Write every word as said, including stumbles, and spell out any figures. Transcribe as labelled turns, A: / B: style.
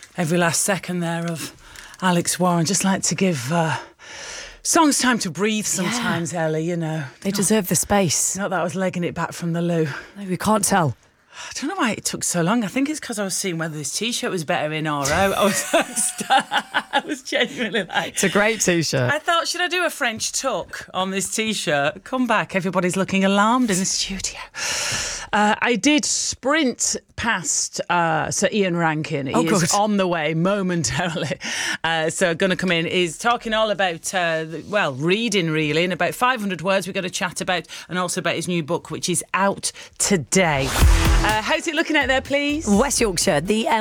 A: every last second there of Alex Warren. Just like to give uh, songs time to breathe sometimes, yeah. Ellie, you know.
B: They deserve the space.
A: Not that I was legging it back from the loo.
B: No, we can't tell.
A: I don't know why it took so long. I think it's because I was seeing whether this T-shirt was better in or out. I was, I was genuinely like...
B: It's a great T-shirt.
A: I thought, should I do a French tuck on this T-shirt? Come back, everybody's looking alarmed in the studio. Uh, I did sprint past uh, Sir Ian Rankin. He
B: oh,
A: is
B: good.
A: on the way momentarily. Uh, so going to come in. He's talking all about, uh, well, reading really, in about five hundred words we're going to chat about, and also about his new book, which is out today. Uh, how's it looking out there, please?
B: West Yorkshire, the um